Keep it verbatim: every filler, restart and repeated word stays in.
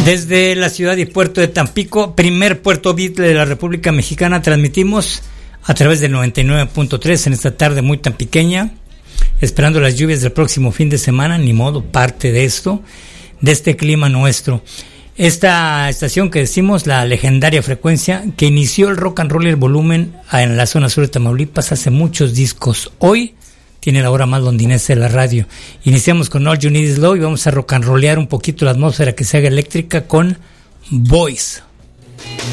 Desde la ciudad y puerto de Tampico, primer puerto Beatle de la República Mexicana, transmitimos a través del noventa y nueve punto tres en esta tarde muy tan pequeña, esperando las lluvias del próximo fin de semana, ni modo, parte de esto, de este clima nuestro. Esta estación que decimos, la legendaria frecuencia, que inició el rock and roll y el volumen en la zona sur de Tamaulipas hace muchos discos. Hoy tiene la hora más londinense de la radio. Iniciamos con All You Need Is Love y vamos a rock and rollear un poquito la atmósfera que se haga eléctrica con Boys.